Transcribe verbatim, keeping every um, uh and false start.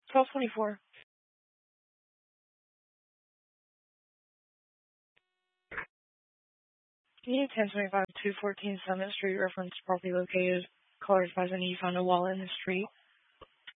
twelve twenty-four. Unit ten twenty-five, two fourteen Summit Street, reference property located. Caller advising you found a wallet in the street.